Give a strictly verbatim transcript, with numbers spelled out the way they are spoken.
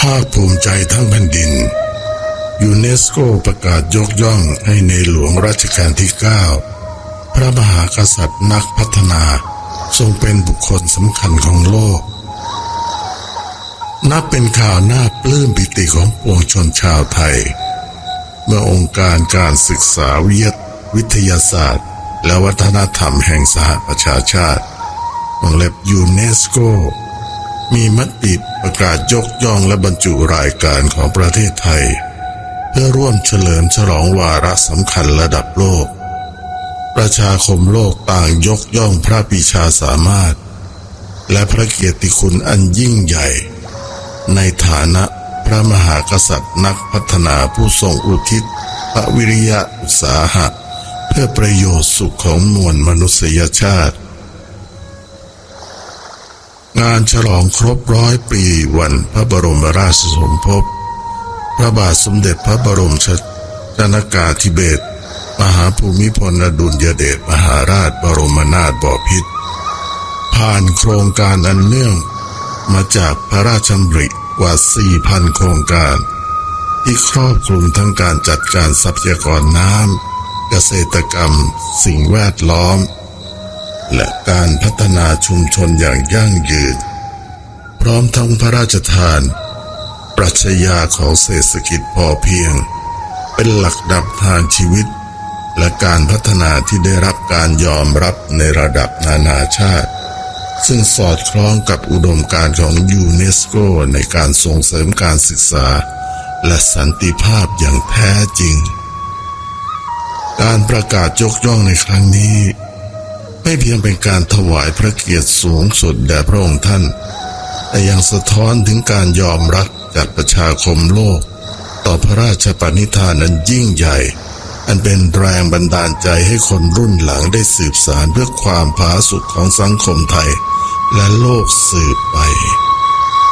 าคภูมิใจทั้งแผ่นดินยูเนสโกประกาศยกย่องให้ในหลวงรัชกาลที่เก้าพระมหากษัตริย์นักพัฒนาทรงเป็นบุคคลสำคัญของโลกนับเป็นข่าวน่าปลื้มปิติของปวงชนชาวไทยเมื่อองค์การการศึกษาวิทยาศาสตร์และวัฒนธรรมแห่งสหประชาชาติวงเล็บยูเนสโกมีมติประกาศยกย่องและบรรจุรายการของประเทศไทยเพื่อร่วมเฉลิมฉลองวาระสำคัญระดับโลกประชาคมโลกต่างยกย่องพระปรีชาสามารถและพระเกียรติคุณอันยิ่งใหญ่ในฐานะพระมหากษัตริย์นักพัฒนาผู้ทรงอุทิศพระวิริยะอุตสาหะเพื่อประโยชน์สุขของมวลมนุษยชาติงานฉลองครบร้อยปีวันพระบรมราชสมภพพระบาทสมเด็จพระบรมชนกาธิเบศรมหาภูมิพลอดุลยเดชมหาราชบรมนาถบพิตรผ่านโครงการอันเนื่องมาจากพระราชดำริกว่า สี่พัน โครงการที่ครอบคลุมทั้งการจัดการทรัพยากรน้ำเกษตรกรรมสิ่งแวดล้อมและการพัฒนาชุมชนอย่างยั่งยืนพร้อมทั้งพระราชทานปรัชญาของเศรษฐกิจพอเพียงเป็นหลักนำทางชีวิตและการพัฒนาที่ได้รับการยอมรับในระดับนานาชาติซึ่งสอดคล้องกับอุดมการณ์ของยูเนสโกในการส่งเสริมการศึกษาและสันติภาพอย่างแท้จริงการประกาศยกย่องในครั้งนี้ไม่เพียงเป็นการถวายพระเกียรติสูงสุดแด่พระองค์ท่านแต่ยังสะท้อนถึงการยอมรับจากประชาคมโลกต่อพระราชปณิธานอันยิ่งใหญ่อันเป็นแรงบันดาลใจให้คนรุ่นหลังได้สืบสานเพื่อความผาสุกของสังคมไทยและโลกสืบไป